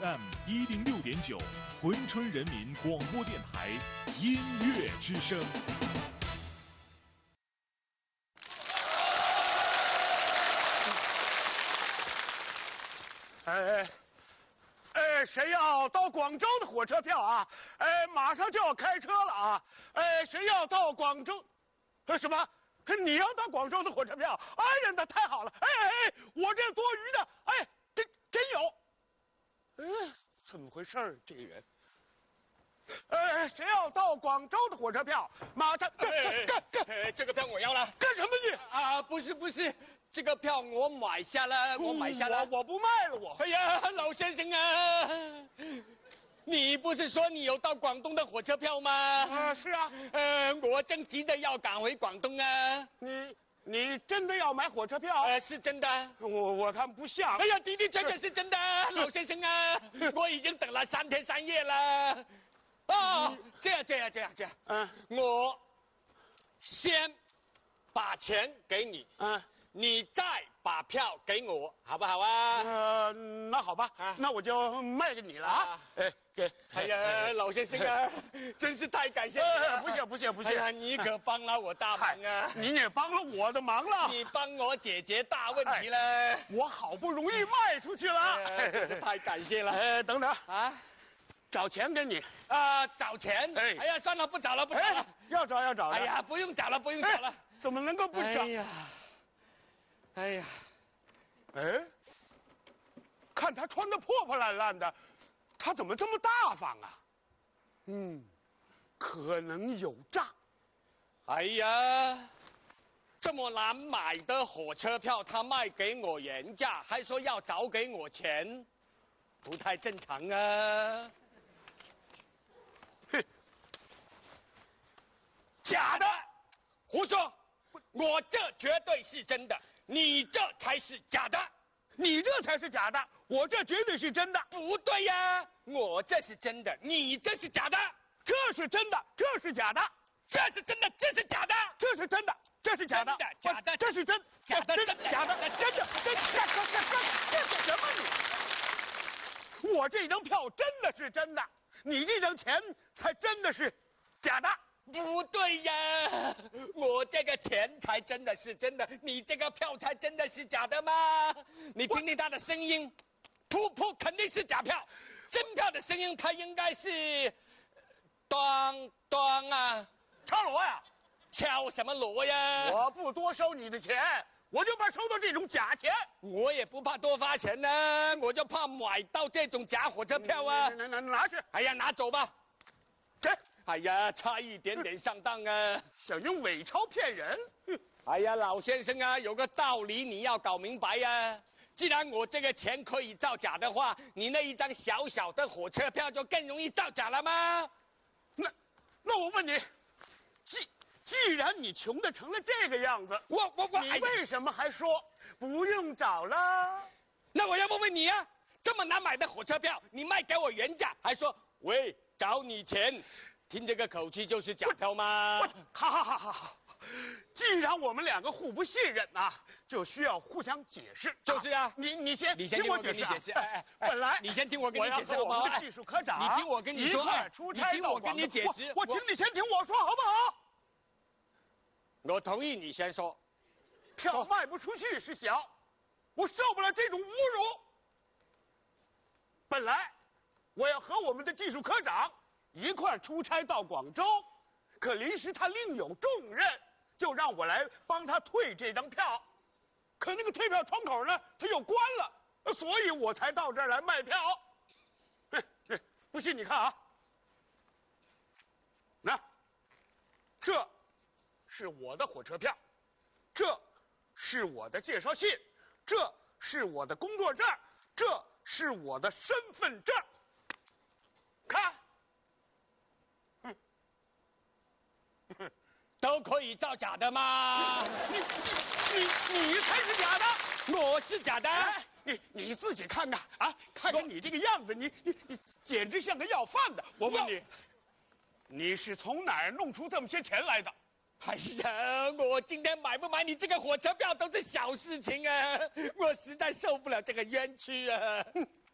FM 106.9，珲春人民广播电台音乐之声。 谁要到广州的火车票啊？马上就要开车了啊！谁要到广州？什么？你要到广州的火车票？哎呀，那太好了！我这多余的，真有。怎么回事儿？这个人。谁要到广州的火车票？马上这个票我要了。 干什么你？ 啊，不是。这个票我买下了， 我不卖了，我。 哎呀，老先生啊，你不是说你有到广东的火车票吗？ 是啊。 我正急着要赶回广东啊。 你真的要买火车票？ 是真的。 我看不像。 哎呀，的确是真的，老先生啊，我已经等了3天3夜了。哦，这样。我先把钱给你。你再把票给我，好不好啊？ 那好吧，那我就卖给你了啊！给。 哎呀，老先生啊，真是太感谢你了！ 不谢。 哎呀，你可帮了我大忙啊！ 你也帮了我的忙了， 你帮我解决大问题了。 我好不容易卖出去了， 真是太感谢了。 等等啊，找钱给你找钱？哎呀，算了，不找了。 要找。 哎呀，不用找了。 怎么能够不找？ 哎呀， 看他穿得破破烂烂的，他怎么这么大方啊？可能有诈。 哎呀，这么难买的火车票，他卖给我原价，还说要找给我钱，不太正常啊！假的，胡说！我这绝对是真的。你这才是假的， 你这才是假的，我这绝对是真的。 不对呀，我这是真的，你这是假的。 这是真的，这是假的。 这是真的，这是假的。 这是真的，这是假的。 假的， 这是真， 假的， 假的，真的，这是什么你？我这张票真的是真的，你这张钱才真的是假的。 不对呀，我这个钱才真的是真的，你这个票才真的是假的吗？你听听他的声音，噗肯定是假票，真票的声音它应该是，当啊， 敲锣呀， 敲什么锣呀？ 我不多收你的钱，我就怕收到这种假钱。 我也不怕多发钱呢，我就怕买到这种假火车票啊！ 拿去！ 哎呀，拿走吧。 这。 哎呀，差一点点上当啊！ 想用伪钞骗人？ 哎呀，老先生啊，有个道理你要搞明白呀。既然我这个钱可以造假的话，你那一张小小的火车票就更容易造假了吗？ 那我问你，既然你穷的成了这个样子，你为什么还说不用找了？ 那我要问问你啊，这么难买的火车票，你卖给我原价，还说喂找你钱？听这个口气就是假票吗？ 好，既然我们两个互不信任啊，就需要互相解释。 就是啊， 你先听我解释。 本来你先听我跟你解释好不好？ 我们的技术科长， 你听我跟你说， 出差你听我跟你解释。 我请你先听我说好不好？ 我同意你先说。 票卖不出去是小，我受不了这种侮辱。本来我要和我们的技术科长一块出差到广州，可临时他另有重任，就让我来帮他退这张票。可那个退票窗口呢，他又关了，所以我才到这儿来卖票。不信你看啊，这是我的火车票，这是我的介绍信，这是我的工作证，这是我的身份证。看。 都可以造假的吗？ 你才是假的， 我是假的。 你自己看看啊，看看你这个样子，你简直像个要饭的。我问你，你是从哪儿弄出这么些钱来的？ 哎呀，我今天买不买你这个火车票都是小事情啊，我实在受不了这个冤屈啊。